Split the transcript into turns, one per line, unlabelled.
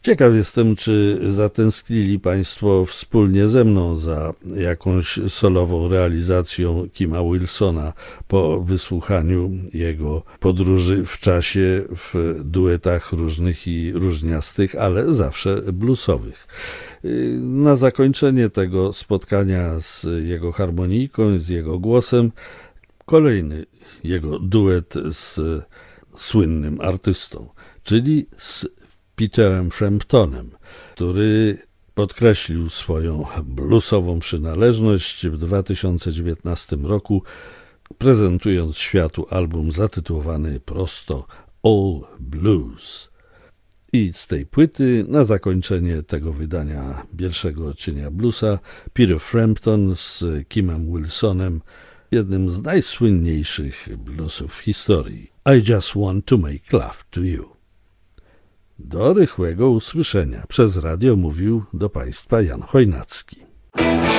Ciekaw jestem, czy zatęsknili Państwo wspólnie ze mną za jakąś solową realizacją Kima Wilsona po wysłuchaniu jego podróży w czasie w duetach różnych i różniastych, ale zawsze bluesowych. Na zakończenie tego spotkania z jego harmonijką, z jego głosem, kolejny jego duet z słynnym artystą, czyli z Peterem Framptonem, który podkreślił swoją bluesową przynależność w 2019 roku, prezentując światu album zatytułowany prosto All Blues. I z tej płyty, na zakończenie tego wydania pierwszego odcienia bluesa, Peter Frampton z Kimem Wilsonem, jednym z najsłynniejszych bluesów w historii. I just want to make love to you. Do rychłego usłyszenia. Przez radio mówił do Państwa Jan Chojnacki.